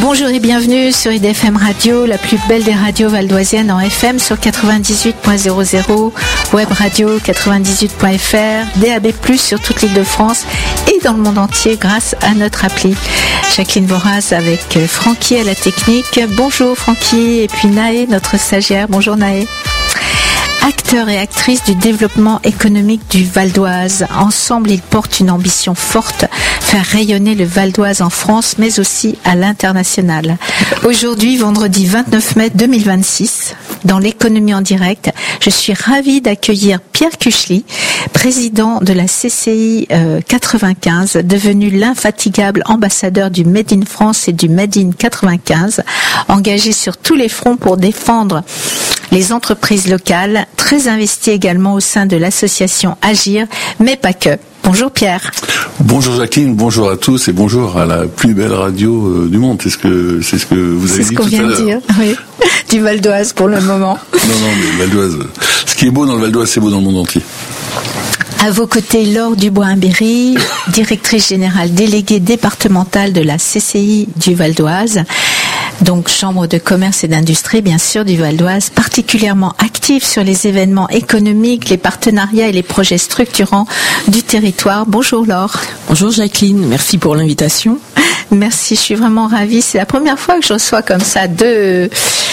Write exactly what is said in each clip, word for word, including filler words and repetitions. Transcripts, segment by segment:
Bonjour et bienvenue sur I D F M Radio, la plus belle des radios valdoisiennes en F M sur quatre-vingt-dix-huit point zéro zéro, web radio quatre-vingt-dix-huit point F R, D A B plus, sur toute l'île de France et dans le monde entier grâce à notre appli. Jacqueline Voraz avec Francky à la technique. Bonjour Francky, et puis Naé, notre stagiaire. Bonjour Naé. Acteurs et actrices du développement économique du Val d'Oise. Ensemble, ils portent une ambition forte, faire rayonner le Val d'Oise en France, mais aussi à l'international. Aujourd'hui, vendredi vingt-neuf mai deux mille vingt-six, dans l'économie en direct, je suis ravie d'accueillir Pierre Kuchli, président de la C C I euh, quatre-vingt-quinze, devenu l'infatigable ambassadeur du Made in France et du Made in quatre-vingt-quinze, engagé sur tous les fronts pour défendre les entreprises locales, très investi également au sein de l'association Agir, mais pas que. Bonjour Pierre. Bonjour Jacqueline, bonjour à tous et bonjour à la plus belle radio euh, du monde. C'est ce que c'est ce que vous avez dit tout à l'heure. C'est ce qu'on vient de dire, oui. Du Val d'Oise pour le moment. Non, non, mais Val d'Oise. Ce qui est beau dans le Val d'Oise, c'est beau dans le monde entier. À vos côtés, Laure Dubois-Imbéry, directrice générale déléguée départementale de la C C I du Val d'Oise. Donc, chambre de commerce et d'industrie, bien sûr, du Val d'Oise, particulièrement active sur les événements économiques, les partenariats et les projets structurants du territoire. Bonjour Laure. Bonjour Jacqueline, merci pour l'invitation. Merci, je suis vraiment ravie. C'est la première fois que je reçois comme ça deux,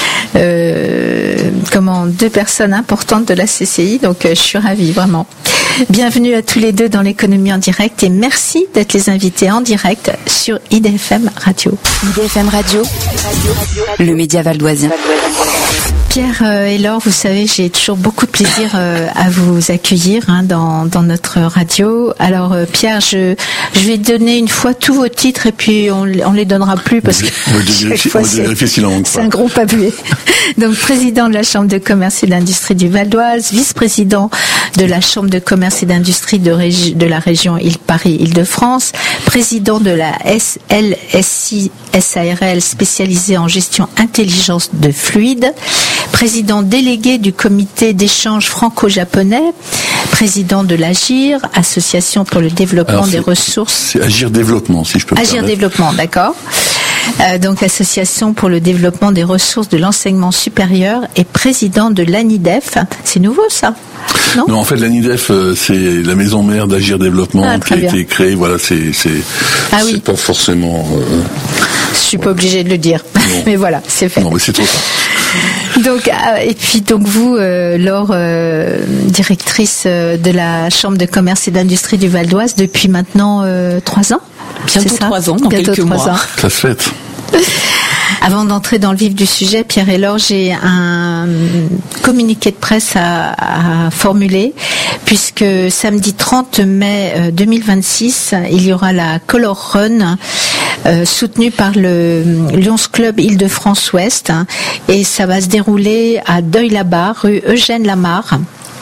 euh, comment, deux personnes importantes de la C C I, donc euh, je suis ravie, vraiment. Bienvenue à tous les deux dans l'économie en direct et merci d'être les invités en direct sur I D F M Radio. I D F M Radio, le média valdoisien. Pierre euh, et Laure, vous savez, j'ai toujours beaucoup de plaisir euh, à vous accueillir hein, dans, dans notre radio. Alors euh, Pierre, je, je vais donner une fois tous vos titres et puis on on les donnera plus parce que chaque fois c'est, c'est un gros papier. Donc président de la Chambre de commerce et d'industrie du Val d'Oise, vice-président de la Chambre de commerce et d'industrie de, régi- de la région Île-Paris-Île-de-France, président de la S L S I S A R L spécialisée en gestion intelligence de fluide, président délégué du comité d'échange franco-japonais, président de l'Agir, association pour le développement Alors, des ressources. C'est Agir Développement, si je peux me Agir permettre. Développement, d'accord. Euh, donc association pour le développement des ressources de l'enseignement supérieur et président de l'ANIDEF. C'est nouveau ça, non? Non, en fait l'ANIDEF euh, c'est la maison mère d'Agir Développement ah, qui a bien. été créée. Voilà, c'est c'est ah, c'est oui. pas forcément. Euh... Je suis pas obligée de le dire, mais voilà, c'est fait. Non, mais c'est trop tard. Donc euh, et puis donc vous, euh, Laure, euh, directrice euh, de la Chambre de commerce et d'industrie du Val d'Oise depuis maintenant euh, trois ans. Bientôt trois ans, dans Bientôt quelques mois. Ans. Ça se fête. Avant d'entrer dans le vif du sujet, Pierre et Laure, j'ai un communiqué de presse à, à formuler, puisque samedi trente mai deux mille vingt-six, il y aura la Color Run, euh, soutenue par le Lions Club Île-de-France Ouest, hein, et ça va se dérouler à Deuil-la-Barre, rue Eugène Lamarre.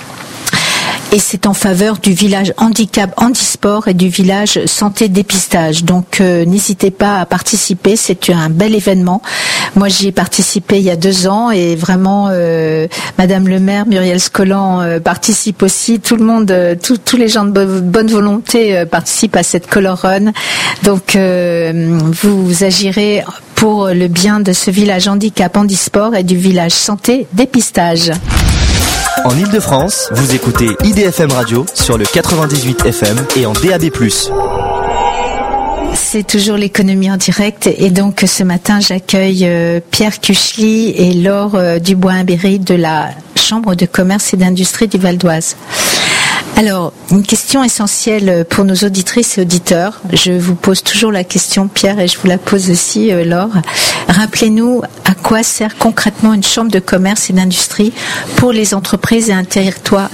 Et c'est en faveur du village handicap handisport et du village santé dépistage. Donc euh, n'hésitez pas à participer, c'est un bel événement. Moi j'y ai participé il y a deux ans et vraiment euh, Madame le maire Muriel Scollan euh, participe aussi. Tout le monde, euh, tout, tous les gens de bo- bonne volonté euh, participent à cette Color Run. Donc euh, vous agirez pour le bien de ce village handicap handisport et du village santé dépistage. En Île-de-France, vous écoutez I D F M Radio sur le quatre-vingt-dix-huit F M et en D A B plus. C'est toujours l'économie en direct et donc ce matin j'accueille euh, Pierre Kuchli et Laure euh, Dubois-Imbéry de la Chambre de commerce et d'industrie du Val d'Oise. Alors, une question essentielle pour nos auditrices et auditeurs. Je vous pose toujours la question, Pierre, et je vous la pose aussi, euh, Laure. Rappelez-nous à quoi sert concrètement une chambre de commerce et d'industrie pour les entreprises et un territoire